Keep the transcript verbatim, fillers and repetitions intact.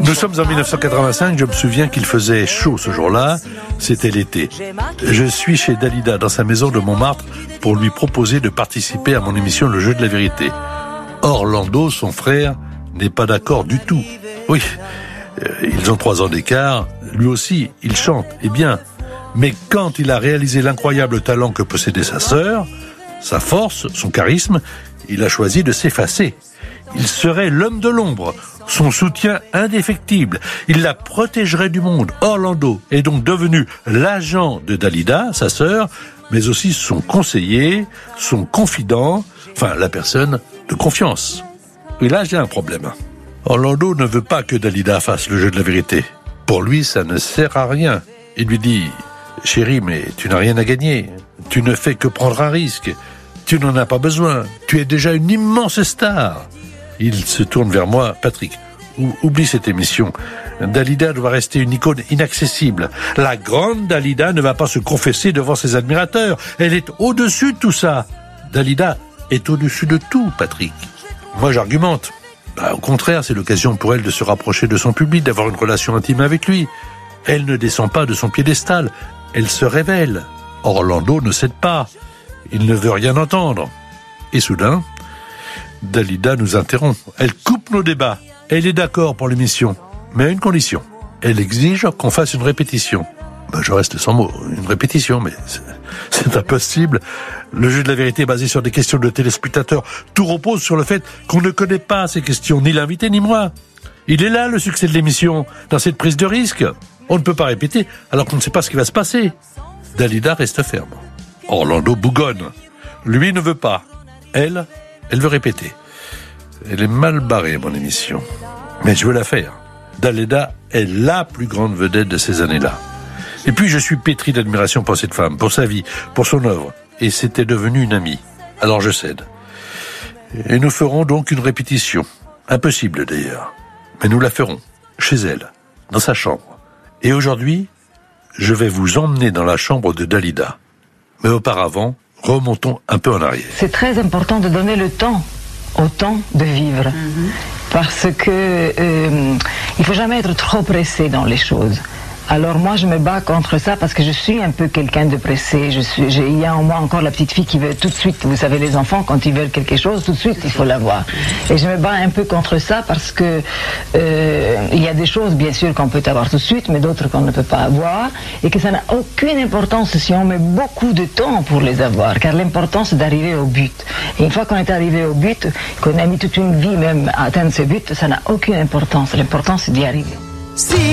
Nous sommes en mille neuf cent quatre-vingt-cinq, je me souviens qu'il faisait chaud ce jour-là, c'était l'été. Je suis chez Dalida dans sa maison de Montmartre pour lui proposer de participer à mon émission Le Jeu de la Vérité. Orlando, son frère, n'est pas d'accord du tout. Oui, ils ont trois ans d'écart, lui aussi, il chante, et bien. Mais quand il a réalisé l'incroyable talent que possédait sa sœur, sa force, son charisme, il a choisi de s'effacer. Il serait l'homme de l'ombre, son soutien indéfectible. Il la protégerait du monde. Orlando est donc devenu l'agent de Dalida, sa sœur, mais aussi son conseiller, son confident, enfin la personne de confiance. Et là, j'ai un problème. Orlando ne veut pas que Dalida fasse le jeu de la vérité. Pour lui, ça ne sert à rien. Il lui dit « Chérie, mais tu n'as rien à gagner. Tu ne fais que prendre un risque. Tu n'en as pas besoin. Tu es déjà une immense star. » Il se tourne vers moi. « Patrick, oublie cette émission. Dalida doit rester une icône inaccessible. La grande Dalida ne va pas se confesser devant ses admirateurs. Elle est au-dessus de tout ça. Dalida est au-dessus de tout, Patrick. » Moi, j'argumente. Bah, au contraire, c'est l'occasion pour elle de se rapprocher de son public, d'avoir une relation intime avec lui. Elle ne descend pas de son piédestal. Elle se révèle. Orlando ne cède pas. Il ne veut rien entendre. Et soudain, Dalida nous interrompt. Elle coupe nos débats. Elle est d'accord pour l'émission, mais à une condition. Elle exige qu'on fasse une répétition. Ben, je reste sans mots. Une répétition, mais c'est, c'est impossible. Le jeu de la vérité est basé sur des questions de téléspectateurs. Tout repose sur le fait qu'on ne connaît pas ces questions, ni l'invité, ni moi. Il est là, le succès de l'émission, dans cette prise de risque. On ne peut pas répéter, alors qu'on ne sait pas ce qui va se passer. Dalida reste ferme. Orlando bougonne. Lui ne veut pas. Elle, elle veut répéter. Elle est mal barrée, mon émission. Mais je veux la faire. Dalida est la plus grande vedette de ces années-là. Et puis, je suis pétri d'admiration pour cette femme, pour sa vie, pour son œuvre. Et c'était devenu une amie. Alors je cède. Et nous ferons donc une répétition. Impossible, d'ailleurs. Mais nous la ferons. Chez elle. Dans sa chambre. Et aujourd'hui, je vais vous emmener dans la chambre de Dalida. Mais auparavant, remontons un peu en arrière. C'est très important de donner le temps au temps de vivre. Mm-hmm. Parce que euh, il faut jamais être trop pressé dans les choses. Alors moi je me bats contre ça parce que je suis un peu quelqu'un de pressé. Je suis, j'ai, il y a en moi encore la petite fille qui veut tout de suite. Vous savez, les enfants, quand ils veulent quelque chose, tout de suite il faut l'avoir. Et je me bats un peu contre ça parce que euh, il y a des choses bien sûr qu'on peut avoir tout de suite, mais d'autres qu'on ne peut pas avoir, et que ça n'a aucune importance si on met beaucoup de temps pour les avoir, car l'important c'est d'arriver au but. Et une fois qu'on est arrivé au but, qu'on a mis toute une vie même à atteindre ce but, ça n'a aucune importance. L'important c'est d'y arriver.